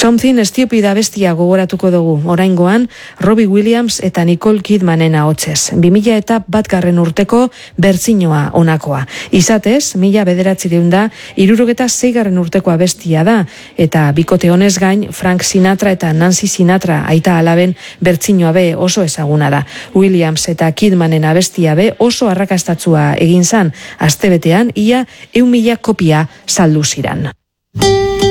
Something Stupid abestia gogoratuko dugu, oraingoan Robbie Williams eta Nicole Kidmanen ahotsez. 2001 urteko bertsinoa honakoa. Izatez, 1976 urteko abestia da, eta bikote honez gain Frank Sinatra eta Nancy Sinatra aita alaben bertsinoa be oso ezaguna da. Williams eta Kidmanen abestia be oso arrakastatsua egin zan, astebetean ia 100.000 kopia saldu ziran.